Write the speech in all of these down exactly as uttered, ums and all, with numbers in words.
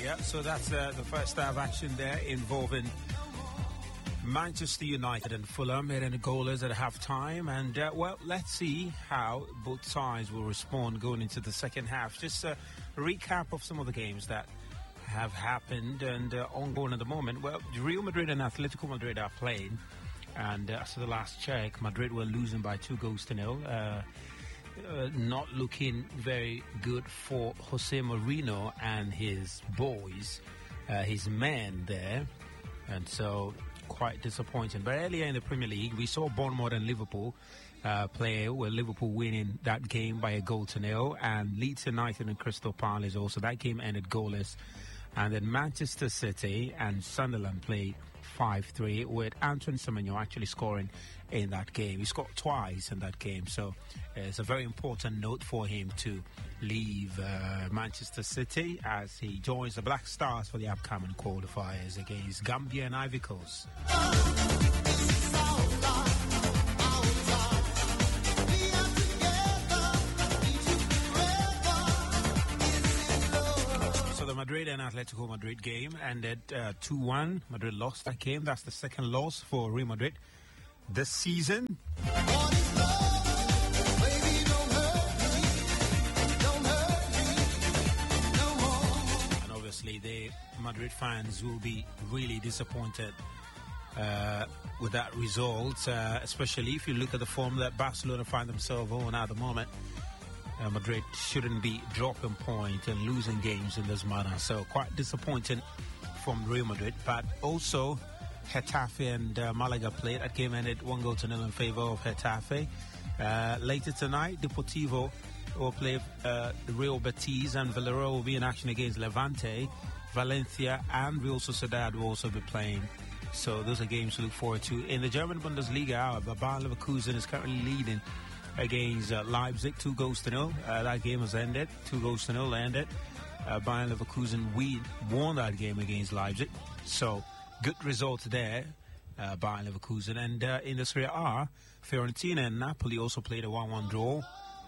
Yeah, so that's uh, the first half action there involving Manchester United and Fulham hitting the goalers at half-time. And, uh, well, let's see how both sides will respond going into the second half. Just a recap of some of the games that have happened and uh, ongoing at the moment. Well, Real Madrid and Atletico Madrid are playing. And uh, after the last check, Madrid were losing by two goals to nil. Uh, uh, not looking very good for Jose Mourinho and his boys, uh, his men there. And so quite disappointing. But earlier in the Premier League, we saw Bournemouth and Liverpool uh, play, with Liverpool winning that game by a goal to nil, and Leeds United and Crystal Palace also. That game ended goalless. And then Manchester City and Sunderland played five three, with Antoine Semenyo actually scoring in that game. He scored twice in that game, so it's a very important note for him to leave uh, Manchester City as he joins the Black Stars for the upcoming qualifiers against Gambia and Ivory Coast. The Madrid and Atletico Madrid game ended uh, two one. Madrid lost that game. That's the second loss for Real Madrid this season. And obviously, the Madrid fans will be really disappointed uh, with that result, uh, especially if you look at the form that Barcelona find themselves on at the moment. Uh, Madrid shouldn't be dropping points and losing games in this manner. So quite disappointing from Real Madrid. But also Getafe and uh, Malaga played. That game ended one goal to nil in favour of Getafe. Uh, later tonight, Deportivo will play uh, Real Betis, and Villarreal will be in action against Levante. Valencia and Real Sociedad will also be playing. So those are games to look forward to. In the German Bundesliga, however, Bayer Leverkusen is currently leading against uh, Leipzig, two goals to nil. Uh, that game has ended. Two goals to nil ended. Uh, Bayer Leverkusen we won that game against Leipzig. So, good result there, uh, Bayer Leverkusen. And uh, in the Serie A, Fiorentina and Napoli also played a one one draw.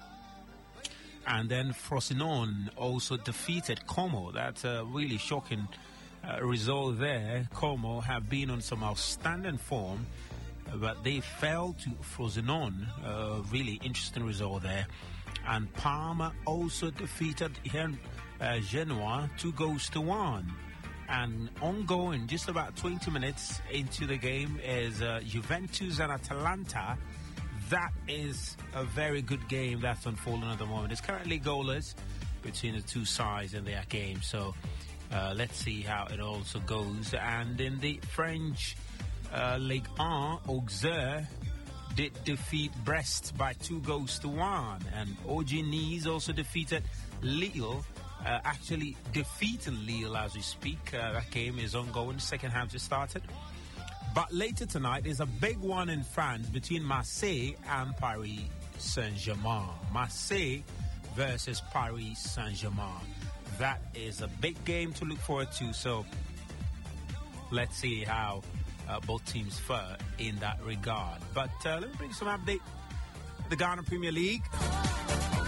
And then Frosinone also defeated Como. That's a really shocking uh, result there. Como have been on some outstanding form, but they fell to Frosinone. Uh, really interesting result there. And Parma also defeated here, uh, Genoa two goals to one. And ongoing, just about twenty minutes into the game, is uh, Juventus and Atalanta. That is a very good game that's unfolding at the moment. It's currently goalless between the two sides in their game. So uh, let's see how it also goes. And in the French Uh, Ligue one, Auxerre did defeat Brest by two goals to one, and O G Nice also defeated Lille, uh, actually defeating Lille as we speak. Uh, that game is ongoing, second half just started. But later tonight is a big one in France between Marseille and Paris Saint-Germain. Marseille versus Paris Saint-Germain. That is a big game to look forward to, so let's see how Uh, both teams fare in that regard. But uh, let me bring some update. The Ghana Premier League.